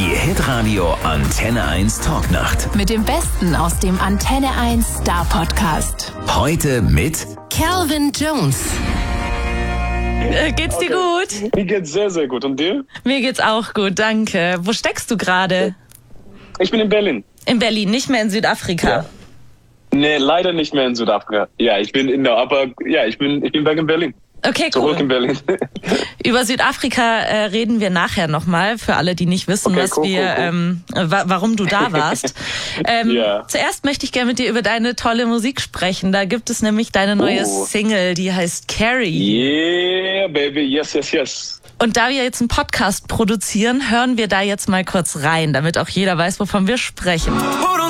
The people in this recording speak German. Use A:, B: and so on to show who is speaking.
A: Die Hitradio Antenne 1 Talknacht.
B: Mit dem Besten aus dem Antenne 1 Star Podcast.
A: Heute mit
B: Calvin Jones.
C: Geht's dir gut?
D: Mir geht's sehr, sehr gut. Und dir?
C: Mir geht's auch gut, danke. Wo steckst du gerade?
D: Ich bin in Berlin.
C: In Berlin, nicht mehr in Südafrika.
D: Ja. Nee, leider nicht mehr in Südafrika. Ja, ich bin back in Berlin.
C: Okay, cool.
D: Zurück in Berlin.
C: Über Südafrika reden wir nachher nochmal, für alle, die nicht wissen, warum du da warst.
D: Ja.
C: Zuerst möchte ich gerne mit dir über deine tolle Musik sprechen. Da gibt es nämlich deine neue Single, die heißt Carrie.
D: Yeah, baby, yes.
C: Und da wir jetzt einen Podcast produzieren, hören wir da jetzt mal kurz rein, damit auch jeder weiß, wovon wir sprechen.